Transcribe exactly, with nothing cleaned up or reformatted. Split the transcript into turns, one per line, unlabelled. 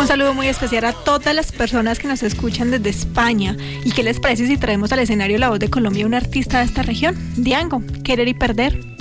Un saludo muy especial a todas las personas que nos escuchan desde España. ¿Y qué les parece si traemos al escenario La Voz de Colombia un artista de esta región? Diango, Querer y Perder.